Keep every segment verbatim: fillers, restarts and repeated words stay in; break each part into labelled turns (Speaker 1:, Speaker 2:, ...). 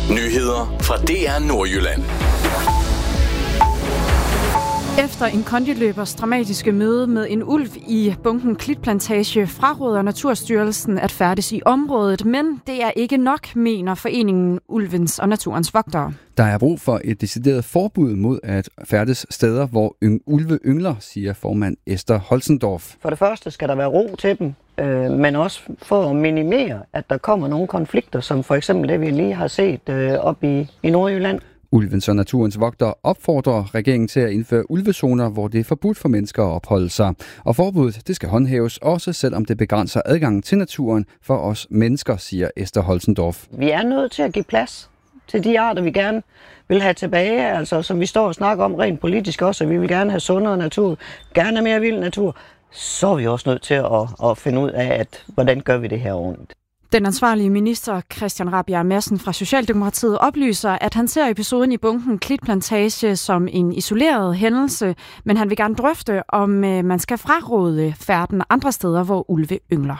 Speaker 1: Nyheder fra D R Nordjylland.
Speaker 2: Efter en kondiløbers dramatiske møde med en ulv i bunken Klitplantage fraråder Naturstyrelsen at færdes i området, men det er ikke nok, mener foreningen Ulvens og Naturens Vogtere.
Speaker 3: Der er brug for et decideret forbud mod at færdes steder, hvor yng- ulve yngler, siger formand Esther Holzendorf.
Speaker 4: For det første skal der være ro til dem, øh, men også for at minimere, at der kommer nogle konflikter, som for eksempel det, vi lige har set øh, op i, i Nordjylland.
Speaker 3: Ulvens og Naturens Vogtere opfordrer regeringen til at indføre ulvezoner, hvor det er forbudt for mennesker at opholde sig. Og forbuddet det skal håndhæves, også selvom det begrænser adgangen til naturen for os mennesker, siger Esther Holzendorf.
Speaker 4: Vi er nødt til at give plads til de arter, vi gerne vil have tilbage, altså som vi står og snakker om rent politisk også, at vi vil gerne have sundere natur, gerne mere vild natur. Så er vi også nødt til at, at finde ud af, at hvordan gør vi det her ordentligt.
Speaker 2: Den ansvarlige minister Christian Rabjerg Madsen fra Socialdemokratiet oplyser, at han ser episoden i bunken Klitplantage som en isoleret hændelse, men han vil gerne drøfte, om man skal fraråde færden andre steder, hvor ulve yngler.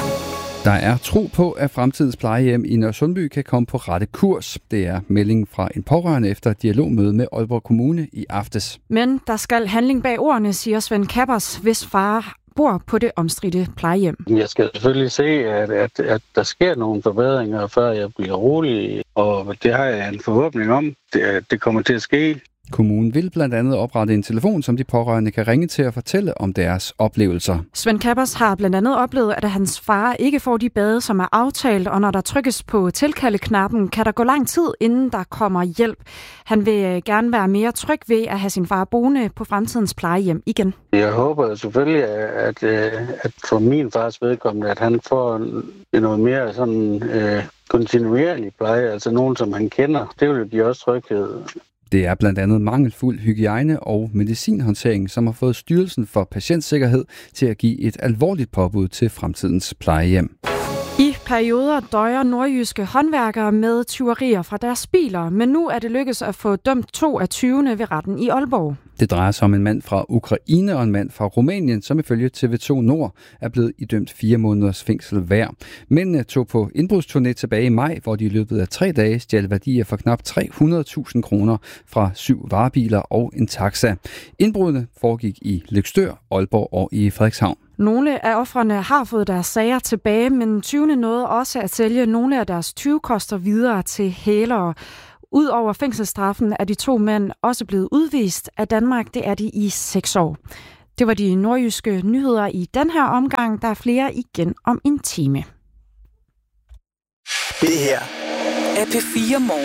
Speaker 3: Der er tro på, at fremtidens plejehjem i Nørresundby kan komme på rette kurs. Det er meldingen fra en pårørende efter dialogmøde med Aalborg Kommune i aftes.
Speaker 2: Men der skal handling bag ordene, siger Svend Kappers, hvis far bor på det omstridte plejehjem.
Speaker 5: Jeg skal selvfølgelig se, at, at, at der sker nogle forbedringer, før jeg bliver rolig, og det har jeg en forhåbning om, at det kommer til at ske.
Speaker 3: Kommunen vil blandt andet oprette en telefon, som de pårørende kan ringe til at fortælle om deres oplevelser.
Speaker 2: Svend Kappers har blandt andet oplevet, at hans far ikke får de bade, som er aftalt, og når der trykkes på tilkaldeknappen, kan der gå lang tid, inden der kommer hjælp. Han vil gerne være mere tryg ved at have sin far boende på fremtidens plejehjem igen.
Speaker 5: Jeg håber selvfølgelig, at, at for min fars vedkommende, at han får noget mere sådan øh, kontinuerlig pleje, altså nogen, som han kender. Det vil jo give også tryghed.
Speaker 3: Det er blandt andet mangelfuld hygiejne og medicinhåndtering, som har fået Styrelsen for Patientsikkerhed til at give et alvorligt påbud til fremtidens plejehjem.
Speaker 2: I perioder døjer nordjyske håndværkere med tyverier fra deres biler, men nu er det lykkedes at få dømt to af tyvene ved retten i Aalborg.
Speaker 3: Det drejer sig om en mand fra Ukraine og en mand fra Rumænien, som ifølge T V to Nord er blevet idømt fire måneders fængsel hver. Mændene tog på indbrudsturné tilbage i maj, hvor de i løbet af tre dage stjal værdier for knap tre hundrede tusind kroner fra syv varebiler og en taxa. Indbruddene foregik i Løgstør, Aalborg og i Frederikshavn.
Speaker 2: Nogle af ofrene har fået deres sager tilbage, men tyvene nåede også at sælge nogle af deres tyvekoster videre til hælere. Udover fængselsstraffen er de to mænd også blevet udvist af Danmark. Det er de i seks år. Det var de nordjyske nyheder i den her omgang. Der er flere igen om en time.
Speaker 1: Det her er P fire Morgen.